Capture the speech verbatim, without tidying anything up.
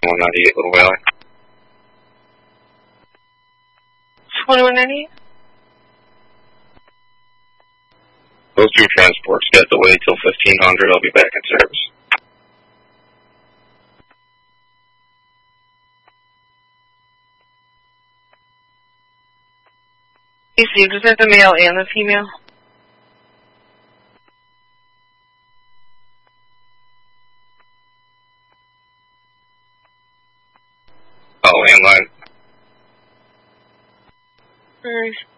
one ninety-eight Little Valley. twenty-one ninety-eight? Those two transports got delayed till fifteen hundred. I'll be back in service. You see, was that the male and the female? Oh, landline. Alright.